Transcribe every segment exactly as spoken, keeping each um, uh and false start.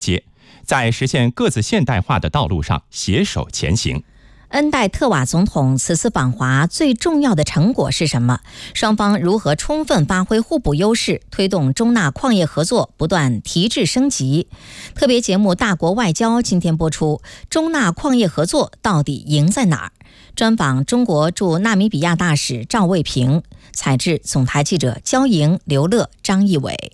接，在实现各自现代化的道路上携手前行。 恩戴特瓦总统此次访华最重要的成果是什么？双方如何充分发挥互补优势，推动中纳矿业合作不断提质升级？特别节目《大国外交》今天播出，中纳矿业合作到底赢在哪儿？专访中国驻纳米比亚大使赵卫平，采制总台记者焦莹、刘乐、张义伟。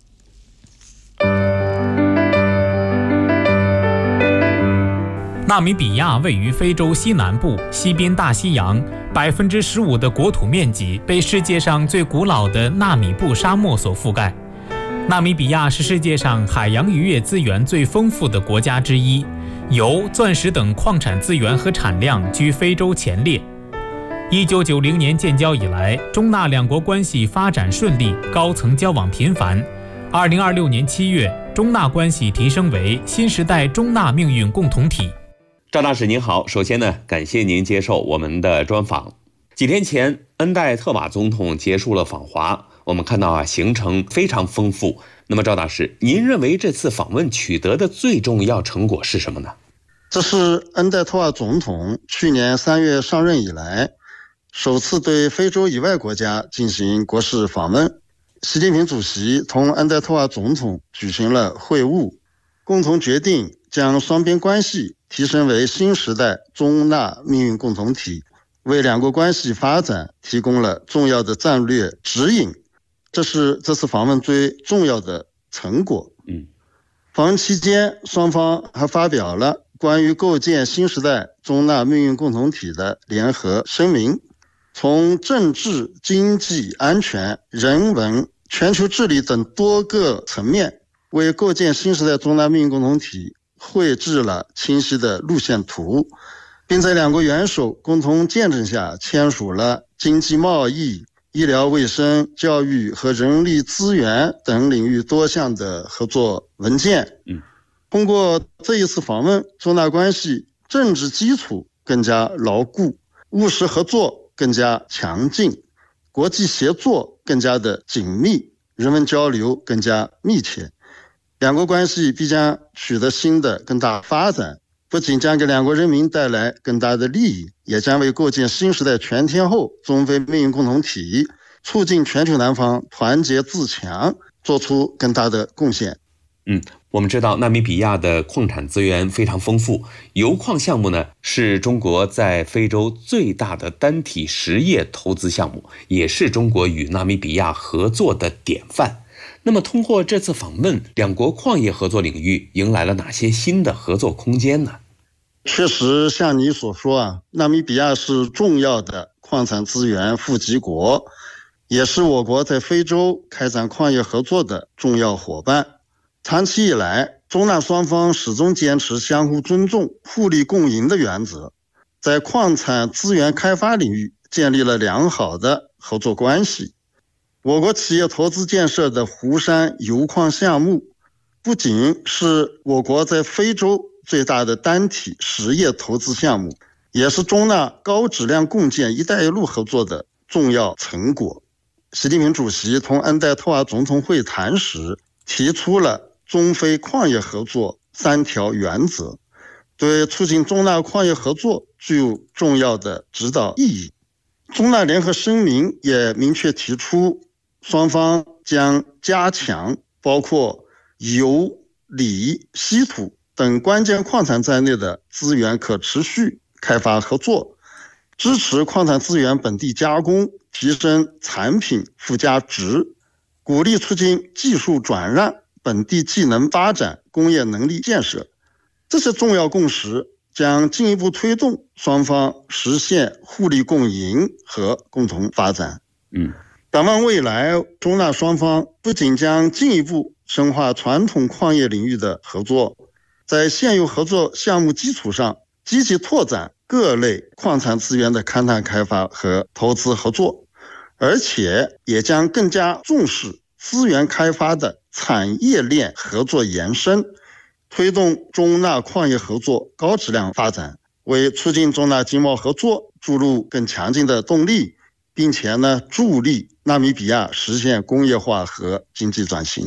纳米比亚位于非洲西南部，西边大西洋，百分之十五的国土面积被世界上最古老的纳米布沙漠所覆盖。纳米比亚是世界上海洋渔业资源最丰富的国家之一，油、钻石等矿产资源和产量居非洲前列。一九九零年建交以来，中纳两国关系发展顺利，高层交往频繁。二零二六年七月，中纳关系提升为新时代中纳命运共同体。 赵大使您好，首先呢，感谢您接受我们的专访。几天前，恩戴特瓦总统结束了访华，我们看到啊，行程非常丰富。那么赵大使，您认为这次访问取得的最重要成果是什么呢？ 这是恩戴特瓦总统去年三月上任以来，首次对非洲以外国家进行国事访问。习近平主席同恩戴特瓦总统举行了会晤，共同决定将双边关系提升为新时代中纳命运共同体，为两国关系发展提供了重要的战略指引。这是这次访问最重要的成果。 嗯， 访问期间，双方还发表了关于构建新时代中纳命运共同体的联合声明，从政治、经济、安全、人文、全球治理等多个层面，为构建新时代中纳命运共同体绘制了清晰的路线图，并在两国元首共同见证下签署了经济贸易、医疗卫生、教育和人力资源等领域多项的合作文件。 嗯， 通过这一次访问，中纳关系政治基础更加牢固，务实合作更加强劲，国际协作更加的紧密，人文交流更加密切。两国关系必将取得新的更大发展，不仅将给两国人民带来更大的利益，也将为构建新时代全天候中非命运共同体，促进全球南方团结自强做出更大的贡献。 嗯，我们知道纳米比亚的矿产资源非常丰富，油矿项目呢是中国在非洲最大的单体实业投资项目，也是中国与纳米比亚合作的典范。那么通过这次访问，两国矿业合作领域迎来了哪些新的合作空间呢？ 确实像你所说啊，纳米比亚是重要的矿产资源富集国，也是我国在非洲开展矿业合作的重要伙伴。长期以来，中纳双方始终坚持相互尊重、互利共赢的原则，在矿产资源开发领域建立了良好的合作关系。我国企业投资建设的湖山油矿项目，不仅是我国在非洲最大的单体实业投资项目，也是中纳高质量共建“一带一路”合作的重要成果。习近平主席同恩戴特瓦总统会谈时，提出了中非矿业合作三条原则，对促进中纳矿业合作具有重要的指导意义。中纳联合声明也明确提出，双方将加强包括油、锂、稀土等关键矿产在内的资源可持续开发合作，支持矿产资源本地加工，提升产品附加值，鼓励促进技术转让、本地技能发展、工业能力建设。这些重要共识将进一步推动双方实现互利共赢和共同发展。 嗯， 展望未来，中纳双方不仅将进一步深化传统矿业领域的合作，在现有合作项目基础上，积极拓展各类矿产资源的勘探开发和投资合作，而且也将更加重视资源开发的产业链合作延伸，推动中纳矿业合作高质量发展，为促进中纳经贸合作注入更强劲的动力，并且呢，助力纳米比亚实现工业化和经济转型。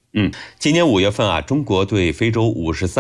嗯，今年五月份啊，中国对非洲五十三